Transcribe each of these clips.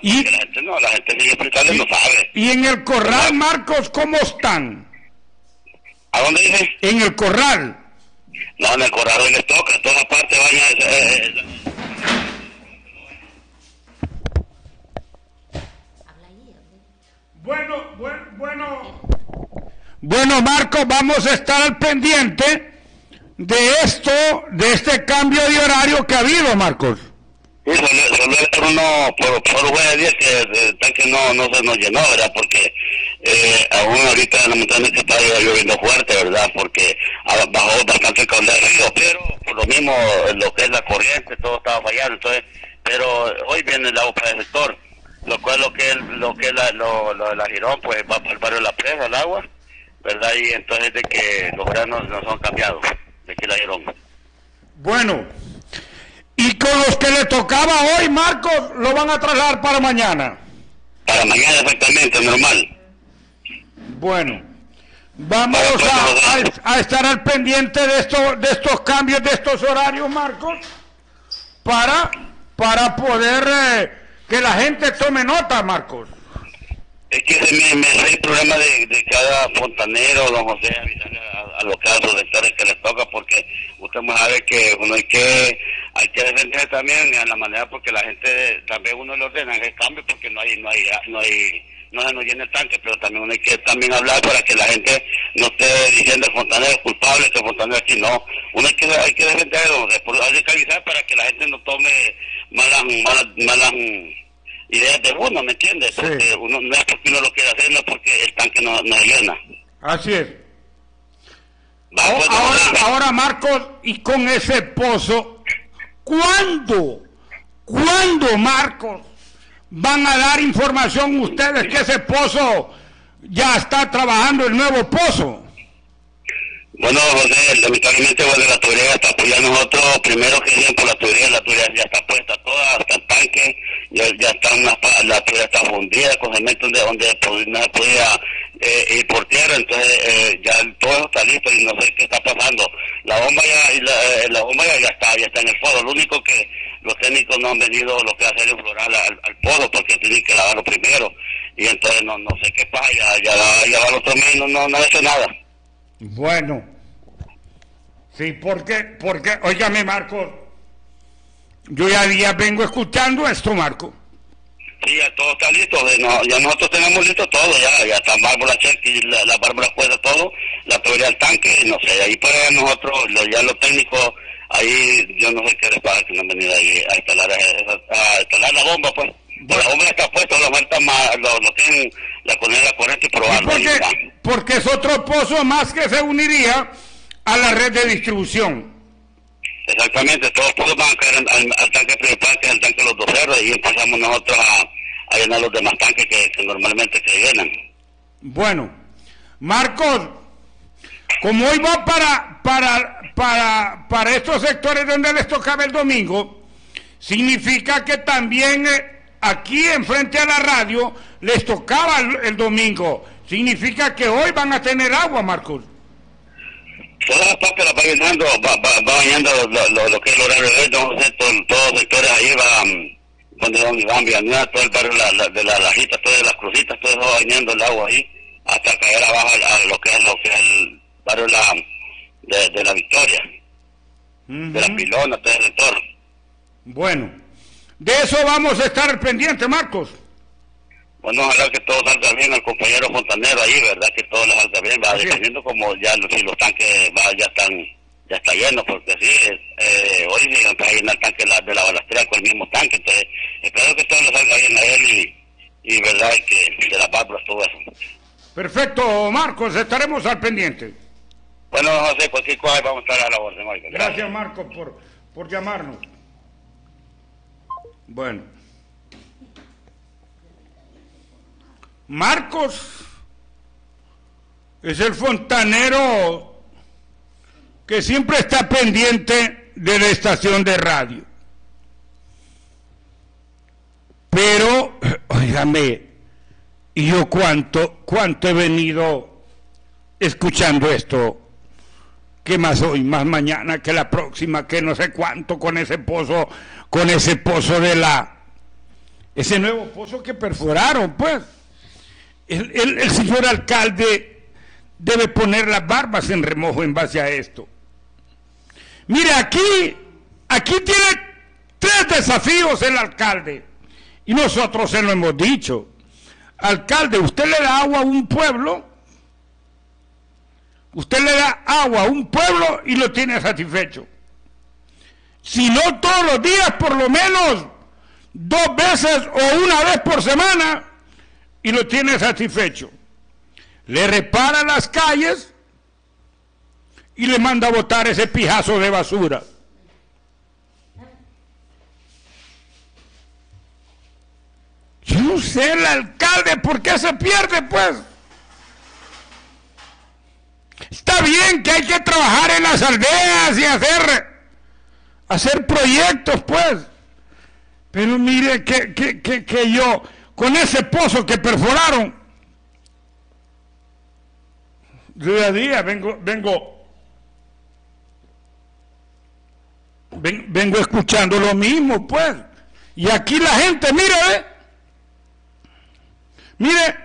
porque la gente sigue explicando y no sabe. ¿Y en el corral, Marcos, cómo están? ¿A dónde dice? En el corral. No, en el corral hoy les toca, en todas partes vayan. Bueno, Marcos, vamos a estar al pendiente de este cambio de horario que ha habido, Marcos. Sí, solo uno por jueves 10 que el tanque no se nos llenó, ¿verdad? Porque aún ahorita en la montaña se está lloviendo fuerte, ¿verdad? Porque bajó bastante el caudal del río, pero por lo mismo lo que es la corriente, todo estaba fallando, entonces, pero hoy viene el agua para el sector, lo cual lo que es la Girón, pues va para el barrio de La Presa, el agua, ¿verdad? Y entonces de que los granos no son cambiados, de que la Girón. Bueno, y con los que le tocaba hoy, Marcos, lo van a trasladar para mañana. Para mañana exactamente, normal. Bueno, vamos a estar al pendiente de estos cambios, de estos horarios, Marcos, para poder que la gente tome nota, Marcos. Es que me hace el problema de cada fontanero, don José, avisarle a los casos sectores que les toca, porque usted sabe que uno hay que defender también a la manera, porque la gente también uno le ordena el cambio, porque no se nos llena el tanque, pero también uno hay que también hablar para que la gente no esté diciendo el fontanero es culpable, que el fontanero aquí no. Uno hay que defenderlo, hay que avisar para que la gente no tome malas ideas de uno, ¿me entiendes? Sí. Porque uno no es porque uno lo quiere hacer, no es porque el tanque no llena. Así es. Ahora, Marcos, y con ese pozo, ¿cuándo, Marcos, van a dar información ustedes que ese pozo ya está trabajando el nuevo pozo? Bueno, José, lamentablemente, la tubería ya está apoyando nosotros, primero que bien por la tubería ya está puesta toda, hasta el tanque, ya está la tubería está fundida con cemento donde no se podía ir por tierra, entonces ya todo eso está listo y no sé qué está pasando. La bomba ya está en el pozo, lo único que los técnicos no han venido lo que hacer es florar al pozo porque tienen que lavarlo primero, y entonces no sé qué pasa, ya va los 3 meses y no ha hecho nada. Bueno, sí, porque, óigame, Marcos, yo ya vengo escuchando esto, Marco. Sí, ya todo está listo, ya nosotros tenemos listo todo, ya está válvula check y la válvula puesta todo, la tubería del tanque, no sé, ahí para nosotros, ya los técnicos, ahí yo no sé qué les pasa que no han venido ahí a instalar la bomba, pues. Bueno, la bomba ya está puesta, lo falta más, lo tienen la corriente y probarlo. Porque es otro pozo más que se uniría a la red de distribución. Exactamente, todos los pozos van a caer al tanque principal, que es el tanque de los 2 cerros, y empezamos nosotros a llenar los demás tanques que normalmente se llenan. Bueno, Marcos, como hoy va para estos sectores donde les tocaba el domingo, significa que también aquí enfrente a la radio les tocaba el domingo. Significa que hoy van a tener agua, Marcos. Todas las partes las va llenando, va bañando lo que es el horario de hoy, todos los sectores ahí donde Don Iván Villanueva, todo el barrio de las lajitas, todas las crucitas, todo eso va bañando el agua ahí, hasta caer abajo a lo que es el barrio de la Victoria, de la Pilona, todo el sector. Bueno, de eso vamos a estar pendientes, Marcos. Bueno, ojalá que todo salga bien al compañero fontanero ahí, ¿verdad? Que todo le salga bien, va dependiendo como ya si los tanques ya está lleno, porque sí, hoy se empieza a llenar el tanque de la balastrea con el mismo tanque, entonces espero que todo le salga bien a él y verdad que de las válvulas todo eso. Perfecto, Marcos, estaremos al pendiente. Bueno, José, cualquier cosa vamos a estar a la orden. Gracias, Marcos, por llamarnos. Bueno, Marcos es el fontanero que siempre está pendiente de la estación de radio. Pero, óigame, y yo cuánto he venido escuchando esto, que más hoy, más mañana, que la próxima, que no sé cuánto con ese pozo ese nuevo pozo que perforaron, pues. El señor alcalde debe poner las barbas en remojo en base a esto. Mire, aquí tiene 3 desafíos el alcalde, y nosotros se lo hemos dicho. Alcalde, usted le da agua a un pueblo, y lo tiene satisfecho. Si no todos los días, por lo menos 2 veces o 1 vez por semana, y lo tiene satisfecho. Le repara las calles y le manda a botar ese pijazo de basura. Yo no sé, el alcalde, ¿por qué se pierde, pues? Está bien que hay que trabajar en las aldeas y hacer proyectos, pues. Pero mire que yo, con ese pozo que perforaron, día a día vengo escuchando lo mismo, pues. Y aquí la gente, mire,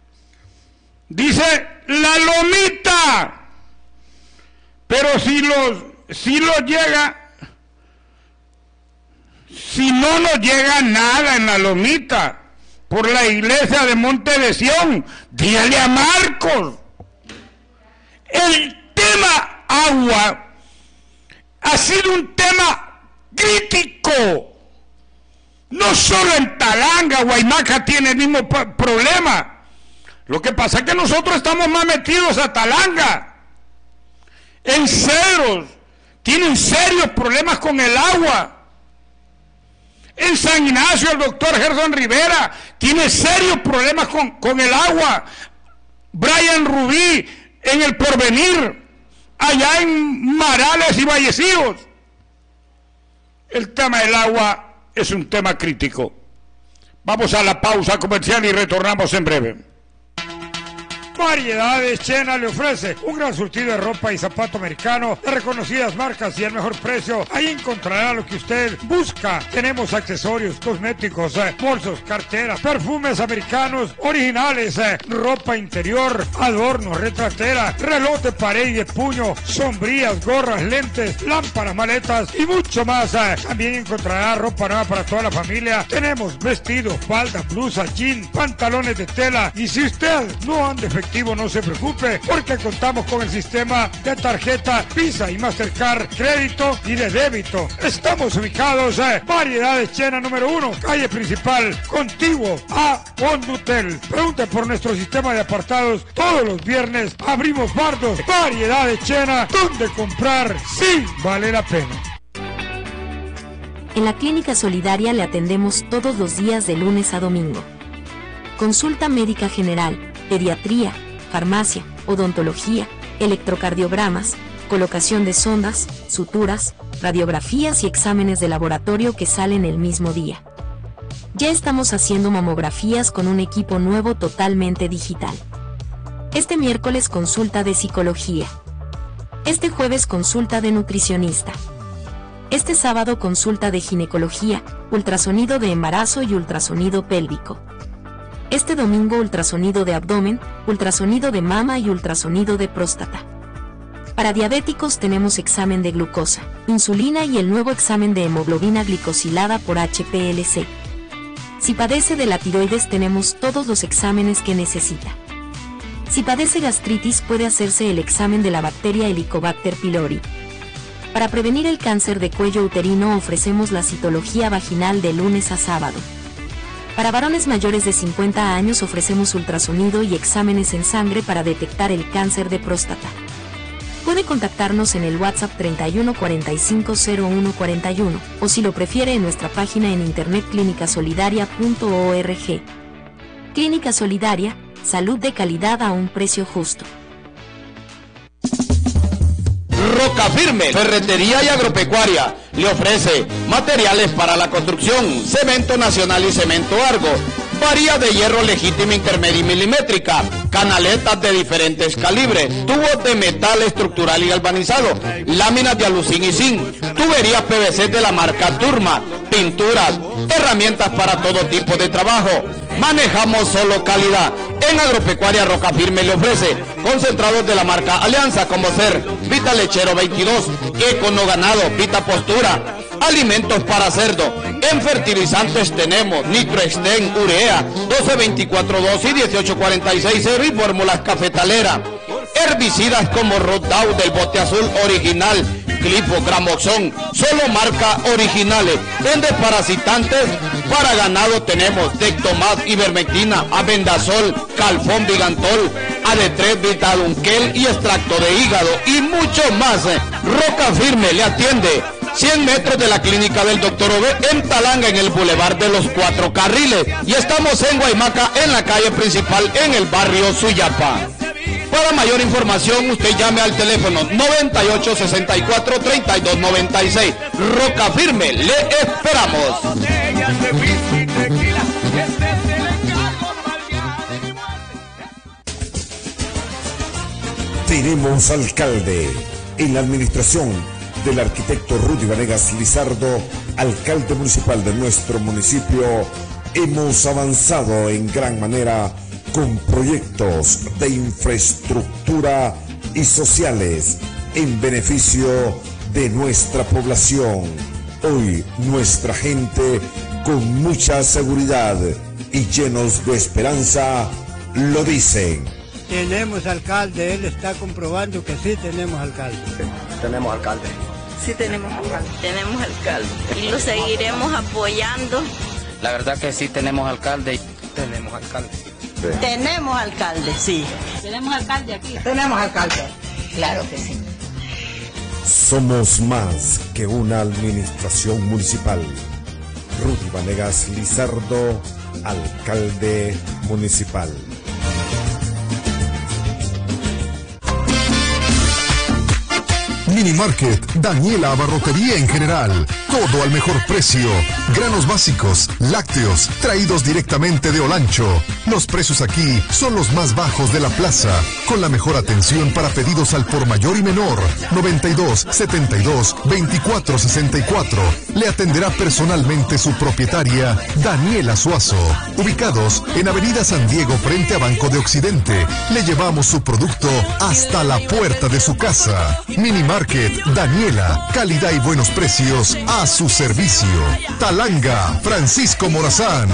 dice la lomita, pero si no nos llega nada en la lomita por la iglesia de Monte de Sión, dígale a Marcos. El tema agua ha sido un tema crítico. No solo en Talanga, Guaymaca tiene el mismo problema. Lo que pasa es que nosotros estamos más metidos a Talanga. En Cedros tienen serios problemas con el agua. En San Ignacio el doctor Gerson Rivera tiene serios problemas con el agua. Brian Rubí en El Porvenir, allá en Marales y Vallecillos. El tema del agua es un tema crítico. Vamos a la pausa comercial y retornamos en breve. Variedades Chena le ofrece un gran surtido de ropa y zapato americano de reconocidas marcas y al mejor precio. Ahí encontrará lo que usted busca. Tenemos accesorios, cosméticos, bolsos, carteras, perfumes americanos originales, ropa interior, adornos, retratera, reloj de pared y de puño, sombrillas, gorras, lentes, lámparas, maletas y mucho más. También encontrará ropa nueva para toda la familia. Tenemos vestidos, faldas, blusas, jeans, pantalones de tela. Y si usted no anda efectivo, no se preocupe, porque contamos con el sistema de tarjeta Visa y Mastercard, crédito y de débito. Estamos ubicados en Variedades Chena número 1, calle principal, contiguo a Hondutel. Pregunte por nuestro sistema de apartados. Todos los viernes abrimos bardos. Variedades Chena, donde comprar sí vale la pena. En la Clínica Solidaria le atendemos todos los días de lunes a domingo. Consulta médica general, pediatría, farmacia, odontología, electrocardiogramas, colocación de sondas, suturas, radiografías y exámenes de laboratorio que salen el mismo día. Ya estamos haciendo mamografías con un equipo nuevo totalmente digital. Este miércoles consulta de psicología. Este jueves consulta de nutricionista. Este sábado consulta de ginecología, ultrasonido de embarazo y ultrasonido pélvico. Este domingo ultrasonido de abdomen, ultrasonido de mama y ultrasonido de próstata. Para diabéticos tenemos examen de glucosa, insulina y el nuevo examen de hemoglobina glicosilada por HPLC. Si padece de la tiroides tenemos todos los exámenes que necesita. Si padece gastritis puede hacerse el examen de la bacteria Helicobacter pylori. Para prevenir el cáncer de cuello uterino ofrecemos la citología vaginal de lunes a sábado. Para varones mayores de 50 años ofrecemos ultrasonido y exámenes en sangre para detectar el cáncer de próstata. Puede contactarnos en el WhatsApp 31 45 01 41 o si lo prefiere en nuestra página en internet clinicasolidaria.org. Clínica Solidaria, salud de calidad a un precio justo. Roca Firme, ferretería y agropecuaria, le ofrece materiales para la construcción, cemento nacional y cemento Argo, varía de hierro legítima, intermedia y milimétrica, canaletas de diferentes calibres, tubos de metal estructural y galvanizado, láminas de alucín y zinc, tuberías PVC de la marca Turma, pinturas, herramientas para todo tipo de trabajo. Manejamos solo calidad. En Agropecuaria Roca Firme le ofrece concentrados de la marca Alianza como ser Vita Lechero 22, Econo Ganado, Vita Postura, alimentos para cerdo. En fertilizantes tenemos Nitroexten, Urea, 12-24-2 y 18-46-0 y fórmulas cafetalera. Herbicidas como Rodout del bote azul original, Glifo, Gramoxón, solo marca originales. En desparasitantes para ganado tenemos Dectomat, Ivermectina, Abendazol, Calfón, Vigantol, AD3, Vitalunquel y extracto de hígado y mucho más. Roca Firme le atiende 100 metros de la clínica del Dr. Ove en Talanga, en el Boulevard de los 4 Carriles. Y estamos en Guaymaca, en la calle principal, en el barrio Suyapa. Para mayor información, usted llame al teléfono 9864-3296. Roca Firme, le esperamos. Tenemos alcalde. En la administración del arquitecto Rudy Vanegas Lizardo, alcalde municipal de nuestro municipio, hemos avanzado en gran manera con proyectos de infraestructura y sociales en beneficio de nuestra población. Hoy nuestra gente, con mucha seguridad y llenos de esperanza, lo dicen. Tenemos alcalde, él está comprobando que sí tenemos alcalde. Tenemos alcalde. Sí tenemos alcalde. Tenemos alcalde. Y lo seguiremos apoyando. La verdad que sí tenemos alcalde. Tenemos alcalde. Sí. Tenemos alcalde, sí. Tenemos alcalde aquí. Tenemos alcalde. Claro que sí. Somos más que una administración municipal. Rudy Vanegas Lizardo, alcalde municipal. Mini Market, Daniela Abarrotería en general. Todo al mejor precio. Granos básicos, lácteos, traídos directamente de Olancho. Los precios aquí son los más bajos de la plaza. Con la mejor atención para pedidos al por mayor y menor. 92 72 24 64. Le atenderá personalmente su propietaria, Daniela Suazo. Ubicados en Avenida San Diego frente a Banco de Occidente. Le llevamos su producto hasta la puerta de su casa. Mini Market, Daniela. Calidad y buenos precios a su servicio. Talanga, Francisco Morazán.